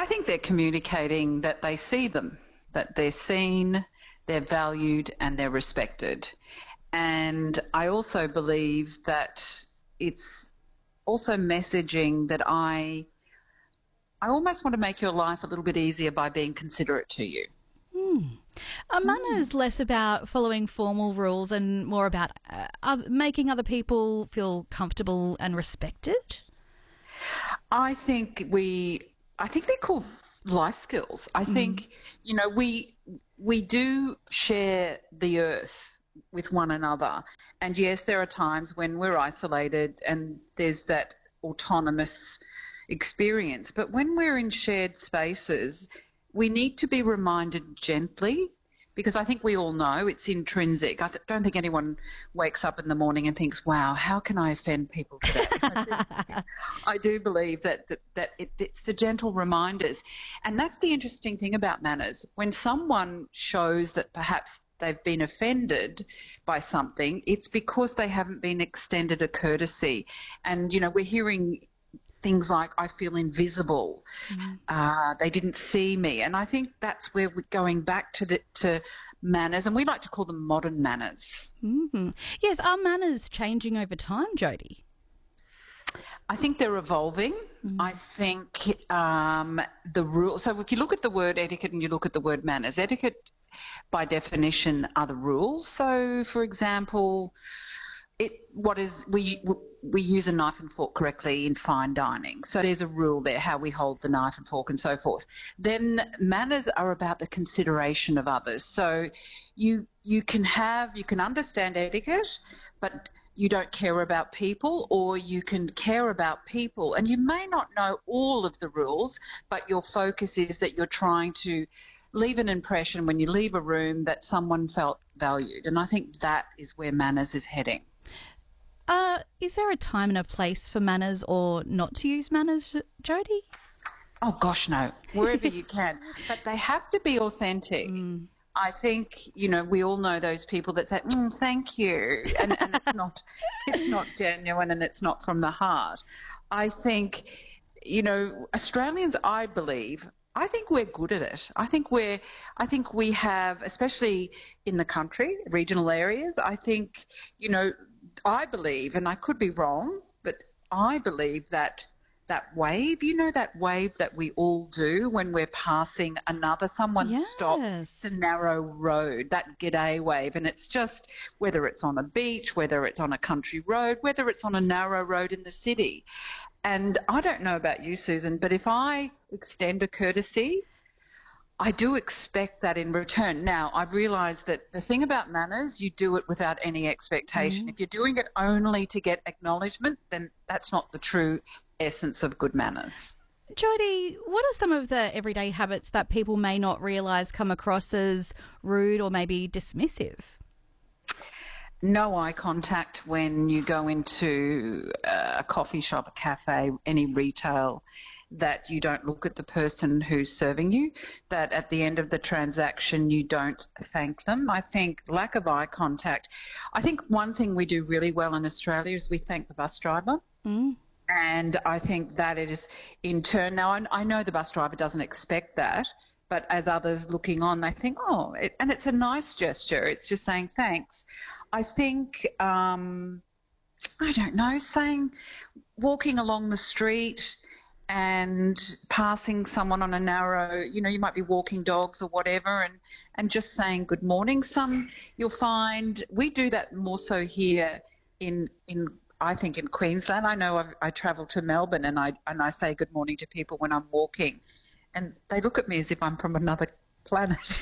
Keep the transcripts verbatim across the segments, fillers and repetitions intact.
I think they're communicating that they see them, that they're seen, they're valued and they're respected. And I also believe that it's also messaging that I I almost want to make your life a little bit easier by being considerate to you. Mm. Are manners mm. less about following formal rules and more about uh, other, making other people feel comfortable and respected? I think we, I think they're called life skills. I think, mm. you know, we we do share the earth with one another. And yes, there are times when we're isolated and there's that autonomous experience. But when we're in shared spaces, we need to be reminded gently, because I think we all know it's intrinsic. I th- don't think anyone wakes up in the morning and thinks, wow, how can I offend people today? I, think, I do believe that, that, that it, it's the gentle reminders. And that's the interesting thing about manners. When someone shows that perhaps they've been offended by something, it's because they haven't been extended a courtesy. And, you know, we're hearing things like, I feel invisible, mm. uh, they didn't see me. And I think that's where we're going back to the to manners, and we like to call them modern manners. Mm-hmm. Yes, are manners changing over time, Jodie? I think they're evolving. Mm. I think um, the rule. So if you look at the word etiquette and you look at the word manners, etiquette by definition are the rules. So, for example, it what is we we use a knife and fork correctly in fine dining. So there's a rule there, how we hold the knife and fork and so forth. Then manners are about the consideration of others. So you you can have you can understand etiquette, but you don't care about people, or you can care about people and you may not know all of the rules, but your focus is that you're trying to leave an impression when you leave a room that someone felt valued. And I think that is where manners is heading. Uh, is there a time and a place for manners or not to use manners, Jodie? Oh, gosh, no. Wherever you can. But they have to be authentic. Mm. I think, you know, we all know those people that say, mm, thank you, and, and it's not it's not genuine and it's not from the heart. I think, you know, Australians, I believe, I think we're good at it. I think we're, I think we have, especially in the country, regional areas, I think, you know, I believe, and I could be wrong, but I believe that that wave, you know, that wave that we all do when we're passing another, someone yes. stops the narrow road, that g'day wave. And it's just, whether it's on a beach, whether it's on a country road, whether it's on a narrow road in the city. And I don't know about you, Susan, but if I extend a courtesy, I do expect that in return. Now, I've realised that the thing about manners, you do it without any expectation. Mm. If you're doing it only to get acknowledgement, then that's not the true essence of good manners. Jodie, what are some of the everyday habits that people may not realise come across as rude or maybe dismissive? No eye contact when you go into a coffee shop, a cafe, any retail, that you don't look at the person who's serving you, that at the end of the transaction you don't thank them. I think lack of eye contact. I think one thing we do really well in Australia is we thank the bus driver. Mm. And I think that it is in turn, now I, I know the bus driver doesn't expect that, but as others looking on, they think, oh, it, and it's a nice gesture. It's just saying thanks. I think, um, I don't know, saying, walking along the street and passing someone on a narrow, you know, you might be walking dogs or whatever, and, and just saying good morning. Some, you'll find, we do that more so here in, in I think in Queensland. I know I've, I travel to Melbourne and I, and I say good morning to people when I'm walking, and they look at me as if I'm from another planet.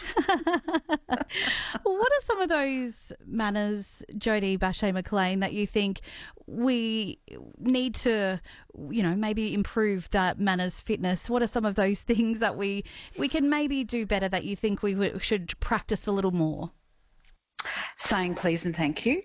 Well, what are some of those manners, Jodie Bache-McLean, that you think we need to, you know, maybe improve that manners fitness? What are some of those things that we we can maybe do better that you think we w- should practice a little more? Saying please and thank you.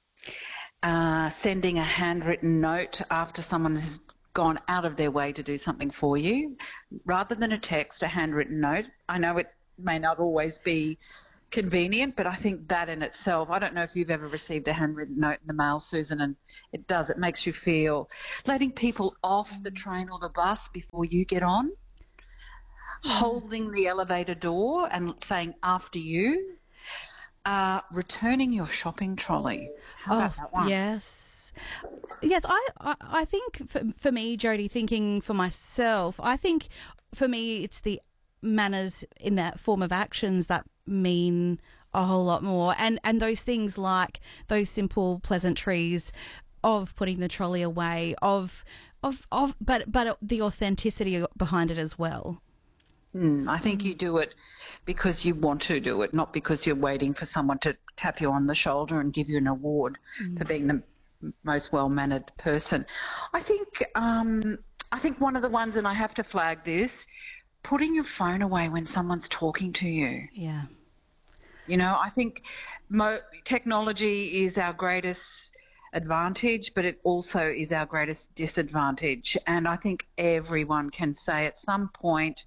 Uh, sending a handwritten note after someone has gone out of their way to do something for you, rather than a text, a handwritten note. I know it may not always be convenient, but I think that in itself, I don't know if you've ever received a handwritten note in the mail, Susan, and it does. It makes you feel, letting people off the train or the bus before you get on. holding the elevator door and saying after you, uh, returning your shopping trolley. How Oh, about that one? yes. Yes, I, I, I think for, for me, Jodie, thinking for myself, I think for me it's the manners in that form of actions that mean a whole lot more. And, and those things like those simple pleasantries of putting the trolley away, of, of, of but, but the authenticity behind it as well. Mm, I think you do it because you want to do it, not because you're waiting for someone to tap you on the shoulder and give you an award mm. for being the most well-mannered person. I think um, I think one of the ones, and I have to flag this, putting your phone away when someone's talking to you. Yeah. You know, I think mo- technology is our greatest advantage, but it also is our greatest disadvantage. And I think everyone can say at some point,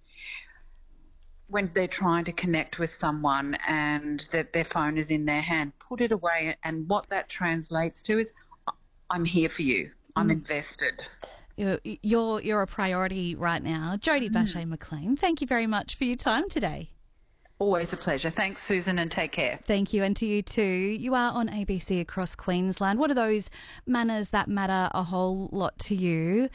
when they're trying to connect with someone and that their phone is in their hand, put it away. And what that translates to is, I'm here for you. I'm mm. invested. You're, you're you're a priority right now. Jodie mm. Bache-McLean, thank you very much for your time today. Always a pleasure. Thanks, Susan, and take care. Thank you, and to you too. You are on A B C across Queensland. What are those manners that matter a whole lot to you?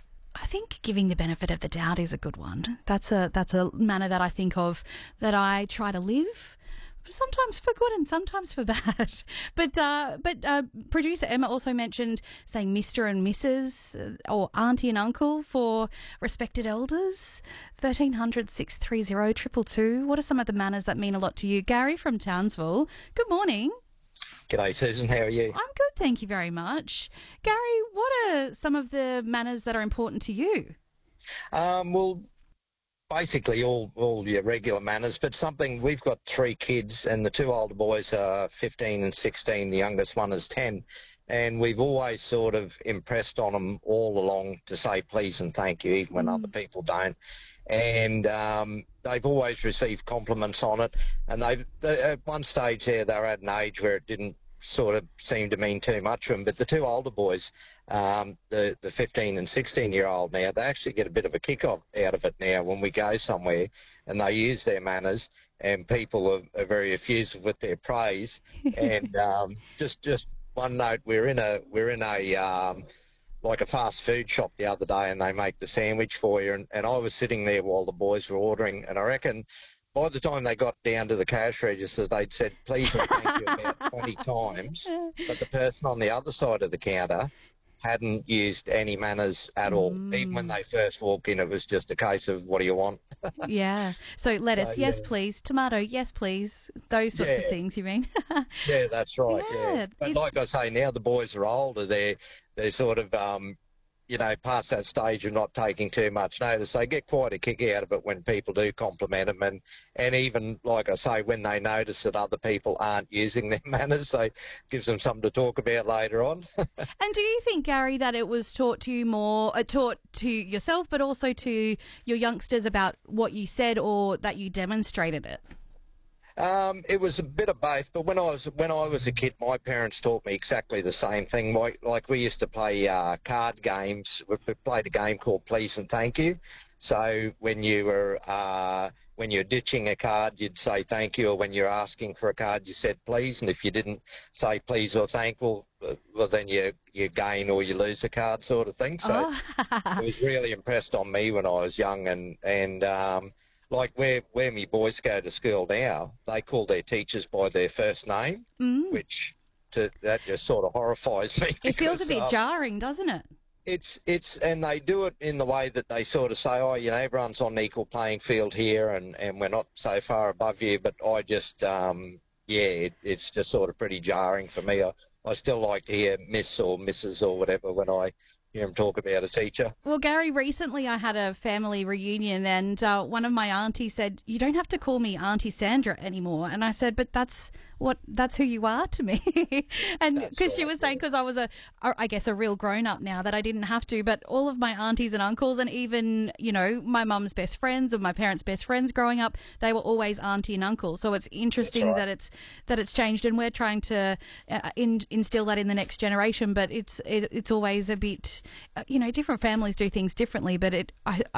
I think giving the benefit of the doubt is a good one. That's a that's a manner that I think of, that I try to live, sometimes for good and sometimes for bad. But uh, but uh, producer Emma also mentioned saying Mister and Missus or Auntie and Uncle for respected elders. thirteen hundred, six three zero, two two two. What are some of the manners that mean a lot to you? Gary from Townsville, good morning. G'day, Susan. How are you? I'm good, thank you very much. Gary, what are some of the manners that are important to you? Um, well, basically all, all your regular manners, but something, we've got three kids and the two older boys are fifteen and sixteen, the youngest one is ten, and we've always sort of impressed on them all along to say please and thank you, even when mm. other people don't. And um, they've always received compliments on it. And they've, they, at one stage there, they were at an age where it didn't sort of seem to mean too much to them. But the two older boys, um, the, the fifteen and sixteen-year-old now, they actually get a bit of a kick off out of it now when we go somewhere and they use their manners, and people are, are very effusive with their praise. And um, just just one note, we're in a we're in a um, like a fast food shop the other day, and they make the sandwich for you, and, and I was sitting there while the boys were ordering, and I reckon by the time they got down to the cash register, they'd said please and thank you about twenty times, but the person on the other side of the counter hadn't used any manners at all. Mm. Even when they first walked in, it was just a case of, what do you want? Yeah. So lettuce, so, yes, yeah. please. Tomato, yes, please. Those sorts yeah. of things, you mean? Yeah, that's right. Yeah. yeah. But it... like I say, now the boys are older. They're, they're sort of, um, you know, past that stage of not taking too much notice. They get quite a kick out of it when people do compliment them. And, and even, like I say, when they notice that other people aren't using their manners, they gives them something to talk about later on. And do you think, Gary, that it was taught to you more, uh, taught to yourself, but also to your youngsters about what you said, or that you demonstrated it? Um, it was a bit of both, but when I was when I was a kid, my parents taught me exactly the same thing. Like, like we used to play uh, card games. We played a game called Please and Thank You. So when you were uh, when you're ditching a card, you'd say thank you, or when you're asking for a card, you said please. And if you didn't say please or thank, well, well then you you gain or you lose the card, sort of thing. So oh. It was really impressed on me when I was young, and and. Um, Like where, where me boys go to school now, they call their teachers by their first name, mm. which to, that just sort of horrifies me. It because, feels a bit uh, jarring, doesn't it? It's, it's, and they do it in the way that they sort of say, oh, you know, everyone's on an equal playing field here, and, and we're not so far above you. But I just, um, yeah, it, it's just sort of pretty jarring for me. I, I still like to hear Miss or Missus or whatever when I hear him talk about a teacher. Well, Gary, recently I had a family reunion, and uh, one of my aunties said, you don't have to call me Auntie Sandra anymore. And I said, but that's what that's who you are to me. And because right, she was saying, because I was a, I guess, a real grown-up now, that I didn't have to, but all of my aunties and uncles, and even, you know, my mum's best friends or my parents' best friends growing up, they were always auntie and uncle. So it's interesting right. that it's that it's changed, and we're trying to uh, in, instill that in the next generation, but it's it, it's always a bit, uh, you know, different families do things differently, but it I,